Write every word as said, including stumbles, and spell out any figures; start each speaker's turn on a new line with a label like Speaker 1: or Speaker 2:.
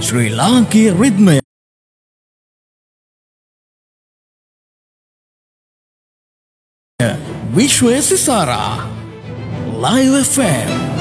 Speaker 1: ශ්‍රී ලාංකීය රිද්මය විශ්වය සිසාරා Live F M